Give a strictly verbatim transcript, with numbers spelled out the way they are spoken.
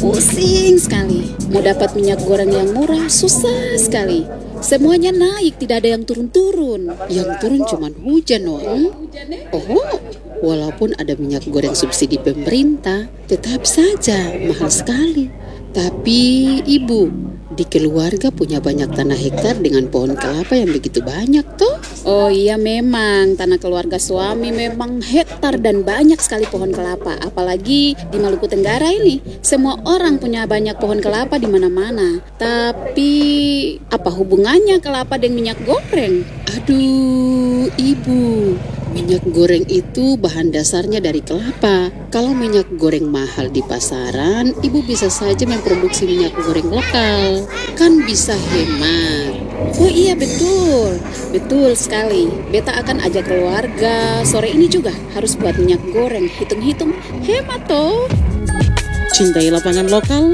Pusing sekali. Mau dapat minyak goreng yang murah susah sekali. Semuanya naik, tidak ada yang turun-turun. Yang turun cuma hujan, Wak. Oh, walaupun ada minyak goreng subsidi pemerintah, tetap saja mahal sekali. Tapi ibu, di keluarga punya banyak tanah hektar dengan pohon kelapa yang begitu banyak toh? Oh iya, memang tanah keluarga suami memang hektar dan banyak sekali pohon kelapa. Apalagi di Maluku Tenggara ini, semua orang punya banyak pohon kelapa di mana-mana. Tapi apa hubungannya kelapa dengan minyak goreng? Aduh, ibu, minyak goreng itu bahan dasarnya dari kelapa. Kalau minyak goreng mahal di pasaran, ibu bisa saja memproduksi minyak goreng lokal. Kan bisa hemat. Oh iya, betul. Betul sekali. Beta akan ajak keluarga sore ini juga harus buat minyak goreng. Hitung-hitung hemat toh. Cintai lapangan lokal,